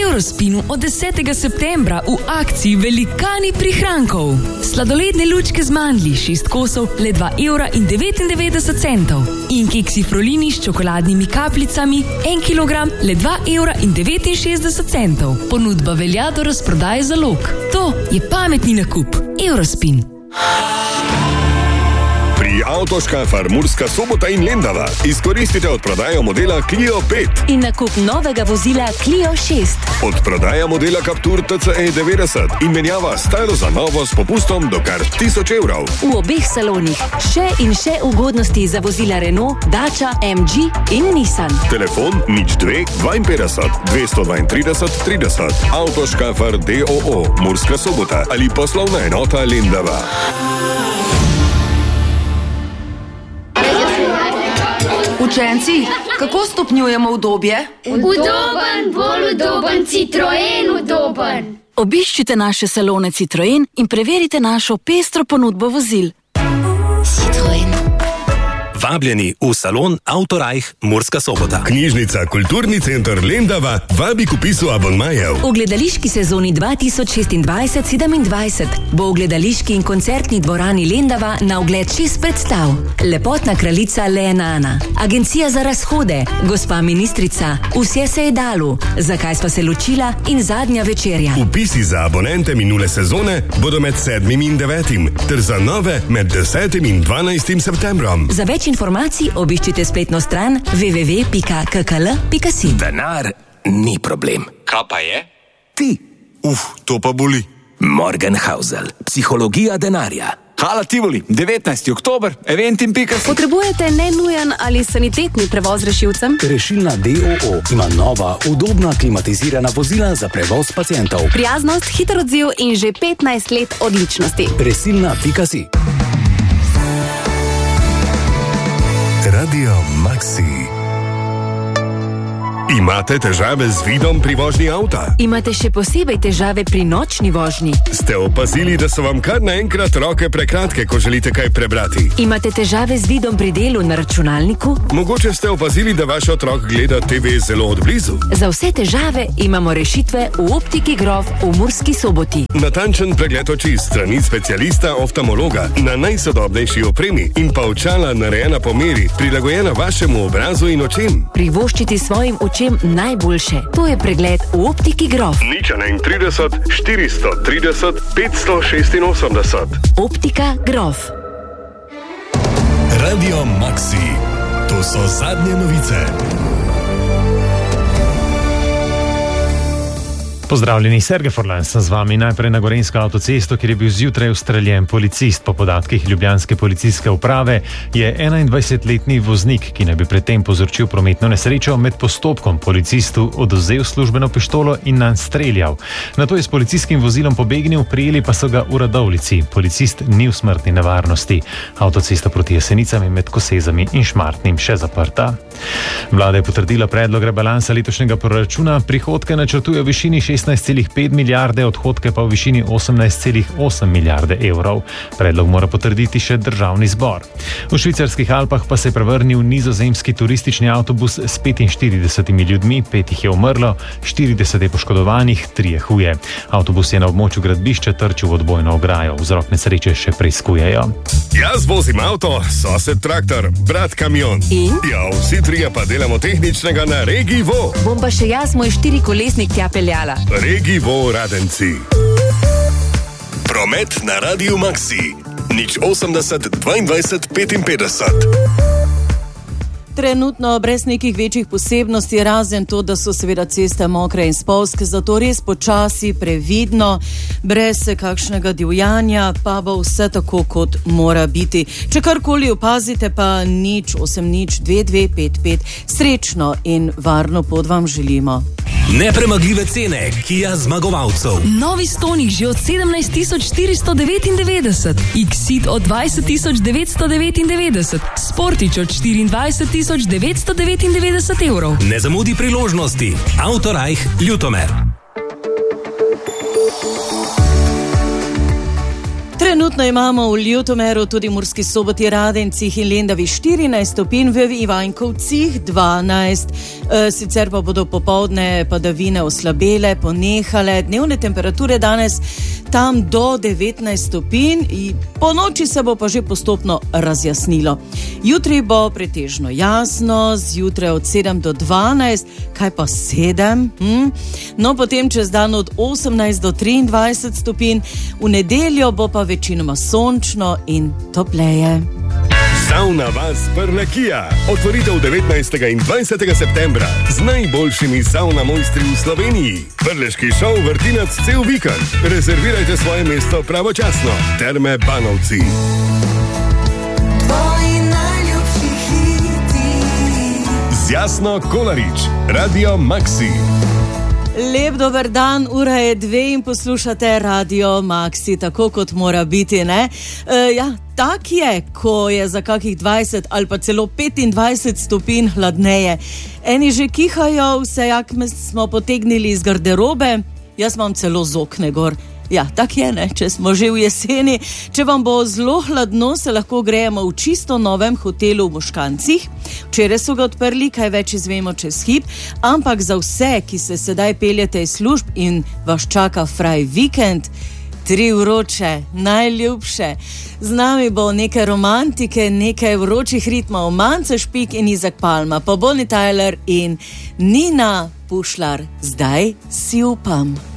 Eurospinu od 10. septembra v akciji Velikani prihrankov. Sladoledne lučke z mandlji 6 kosov le 2,99 evra in keksi Frolini s čokoladnimi kapljicami 1 kilogram le 2,69 evra. Ponudba velja do razprodaje zalog. To je pametni nakup. Eurospin. Pri Avtoškafar Murska Sobota in Lendava izkoristite odprodajo modela Clio 5 in nakup novega vozila Clio 6. Odprodaja modela Captur TCE 90 in menjava staro za novo s popustom do kar 1000 evrov. V obeh salonih še in še ugodnosti za vozila Renault, Dacia, MG in Nissan. Telefon 02 52 232 30. Avtoškafar DOO Murska Sobota ali poslovna enota Lendava. Učenci, kako stopnjujemo udobje? Udoben, bolj udoben, Citroen udoben. Obiščite naše salone Citroen in preverite našo pestro ponudbo vozil. Citroen. Vabljeni v salon Autorajh Murska Sobota. Knjižnica Kulturni center Lendava vabi k vpisu abonmajev. V gledališki sezoni 2026-27 bo v gledališki in koncertni dvorani Lendava na ogled 6 predstav. Lepotna kraljica Leonana, Agencija za razhode, Gospa ministrica, Vse se je dalo, Zakaj sva se ločila in Zadnja večerja. Vpisi za abonente minule sezone bodo med 7. in 9. ter za nove med 10. in 12. septembrom. Za več informacij obiščite spletno stran www.kkl.si. Denar ni problem. Kaj pa je? Ti. To pa boli. Morgenhausel. Psihologija denarja. Hala Tivoli, 19. oktober, eventim.si. Potrebujete nenujen ali sanitetni prevoz rešilcem? Rešilna DOO ima nova, udobna, klimatizirana vozila za prevoz pacientov. Prijaznost, hiter odziv in že 15 let odličnosti. Resilna.si. Radio Maxi. Imate težave z vidom pri vožnji avta? Imate še posebej težave pri nočni vožnji? Ste opazili, da so vam kar naenkrat roke prekratke, ko želite kaj prebrati? Imate težave z vidom pri delu na računalniku? Mogoče ste opazili, da vaš otrok gleda TV zelo odblizu? Za vse težave imamo rešitve v Optiki Grof v Murski Soboti. Natančen pregled oči strani specialista oftalmologa na najsodobnejši opremi in pa očala narejena po meri, prilagojena vašemu obrazu in očem. Privoščiti svojim očem najboljše. To je pregled v Optiki Grof. 031 430 586. Optika Grof. Radio Maxi. To so zadnje novice. Pozdravljeni, Sergej Forlan sem z vami. Najprej na Gorenjsko avtocesto, kjer je bil zjutraj ustreljen policist. Po podatkih ljubljanske policijske uprave je 21-letni voznik, ki naj bi predtem povzročil prometno nesrečo, med postopkom policistu odvzel službeno pištolo in nanj streljal. Nato je s policijskim vozilom pobegnil, prijeli pa so ga v Radovljici. Policist ni v smrtni nevarnosti. Avtocesta proti Jesenicam je med Kosezami in Šmartnim še zaprta. Vlada je potrdila predlog rebalansa letošnjega proračuna. Prihodke načrtuje v višini 16,5 milijarde, odhodke pa v višini 18,8 milijarde evrov. Predlog mora potrditi še državni zbor. V švicarskih Alpah pa se je prevrnil nizozemski turistični avtobus s 45 ljudmi, 5 jih je umrlo, 40 je poškodovanih, 3 je huje. Avtobus je na območju gradbišča trčil v odbojno ograjo. Vzrok nesreče še preiskujejo. Jaz vozim avto, sosed traktor, brat kamion. In? Ja, vsi trije pa delamo tehničnega na Regivo. Bom pa še jaz moj 4-kolesnik tja peljala. Regivo Radenci. Promet na Radiu Maxi. 080 22 55. Trenutno brez nekih večjih posebnosti, razen to, da so seveda ceste mokre in spolzke, zato res počasi, previdno, brez kakšnega divjanja, pa bo vse tako, kot mora biti. Če karkoli opazite, pa 080 2255. Srečno in varno pot vam želimo. Nepremagljive cene Kia zmagovalcev. Novi Stonic že od 17.499, X-Ceed od 20.999, Sportič od 24.999 evrov. Ne zamudi priložnosti. Autorajh Ljutomer. Trenutno imamo v Ljutomeru, tudi Murski Soboti, Radencih in Lendavi 14 stopinj, v Ivankovcih 12. Sicer pa bodo popoldne padavine oslabele, ponehale. Dnevne temperature danes tam do 19 stopinj, po noči se bo pa že postopno razjasnilo. Jutri bo pretežno jasno, zjutraj od 7 do 12, kaj pa 7? No, potem čez dan od 18 do 23 stopinj, v nedeljo bo pa večinoma sončno in topleje. Savna vas Prlekija. Otvoritev 19. in 20. septembra z najboljšimi savna mojstri v Sloveniji. Prleški šov vrtinac cel vikend. Rezervirajte svoje mesto pravočasno. Terme Banovci. Z Jasno Kolarič, Radio Maxi. Lep dober dan, ura je 2 in poslušate Radio Maxi, tako kot mora biti, ne? Tak je, ko je za kakih 20 ali pa celo 25 stopinj hladneje. Eni že kihajo, vsejak smo potegnili iz garderobe, jaz imam celo z okne gor. Ja, tak je, ne, če smo že v jeseni. Če vam bo zelo hladno, se lahko grejemo v čisto novem hotelu v Moškancih. Včeraj so ga odprli, kaj več izvemo čez hip, ampak za vse, ki se sedaj peljete iz služb in vas čaka fraj vikend, 3 vroče, najljubše. Z nami bo nekaj romantike, nekaj vročih ritmov, Mance Špik in Izak Palma, pa Bonnie Tyler in Nina Pušlar. Zdaj si upam.